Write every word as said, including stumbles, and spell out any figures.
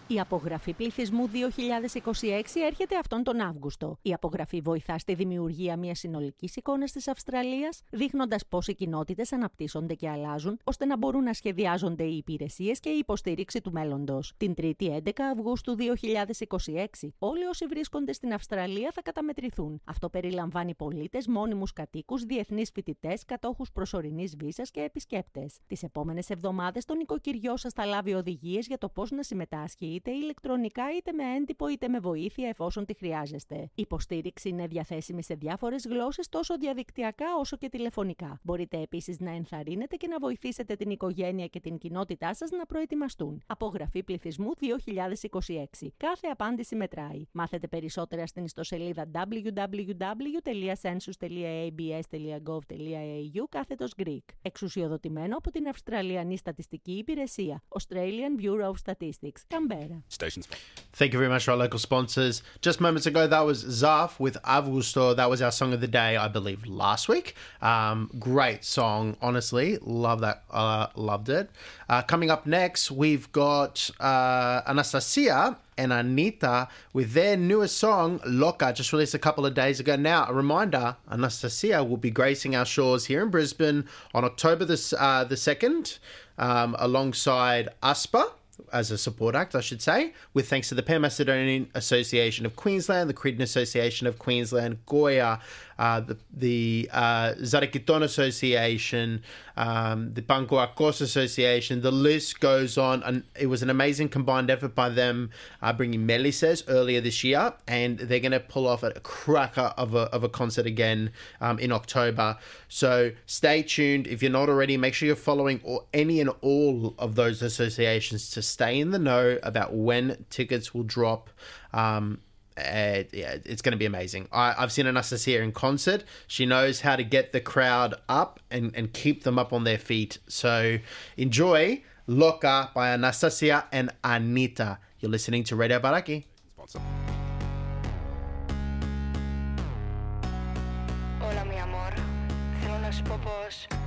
Η απογραφή πληθυσμού δύο χιλιάδες είκοσι έξι έρχεται αυτόν τον Αύγουστο. Η απογραφή βοηθά στη δημιουργία μιας συνολικής εικόνας της Αυστραλίας, δείχνοντας πώς οι κοινότητες αναπτύσσονται και αλλάζουν, ώστε να μπορούν να σχεδιάζονται οι υπηρεσίες και η υποστήριξη του μέλλοντος. Την Τρίτη έντεκα Αυγούστου δύο χιλιάδες είκοσι έξι, όλοι όσοι βρίσκονται στην Αυστραλία θα καταμετρηθούν. Αυτό περιλαμβάνει πολίτες, μόνιμους κατοίκους, διεθνείς φοιτητές, κατόχους προσωρινής βίζας και επισκέπτες. Τις επόμενες εβδομάδες το νοικοκυριό σας θα λάβει οδηγίες για το πώς να συμμετάσχει είτε ηλεκτρονικά είτε με έντυπο είτε με βοήθεια εφόσον τη χρειάζεστε. Η υποστήριξη είναι διαθέσιμη σε διάφορες γλώσσες τόσο διαδικτυακά όσο και τηλεφωνικά. Μπορείτε επίσης να ενθαρρύνετε και να βοηθήσετε την οικογένεια και την κοινότητά σας να προετοιμαστούν. Απογραφή πληθυσμού δύο χιλιάδες είκοσι έξι. Κάθε απάντηση μετράει. Μάθετε περισσότερα στην ιστοσελίδα double-u double-u double-u τελεία census τελεία a b s τελεία gov τελεία a u κάθετος Greek. Εξουσιοδοτημένο από την Αυστραλιανή Στατιστική Υπηρεσία. Australian Bureau of Statistics. Canberra. Stations. Thank you very much to our local sponsors. Just moments ago, that was Zaf with Avgusto. That was our song of the day, I believe, last week. Um, great song, honestly. Love that. Uh, loved it. Uh, coming up next, we've got uh, Anastasia and Anita with their newest song, Loca, just released a couple of days ago. Now, a reminder, Anastasia will be gracing our shores here in Brisbane on October the, uh, the second, um, alongside Aspa, as a support act, I should say, with thanks to the Pan-Macedonian Association of Queensland, the Cretan Association of Queensland, Goya, uh, the, the uh, Zarakiton Association, um, the Banguakos Association, the list goes on. And it was an amazing combined effort by them uh, bringing Melisses earlier this year, and they're going to pull off a cracker of a, of a concert again um, in October. So stay tuned. If you're not already, make sure you're following all, any and all of those associations to stay in the know about when tickets will drop. Um, Uh, yeah, it's going to be amazing. I, I've seen Anastasia in concert. She knows how to get the crowd up and, and keep them up on their feet. So enjoy Loca by Anastasia and Anita. You're listening to Radio Baraki. Sponsor. Hola mi amor, θέλω να σου πω πως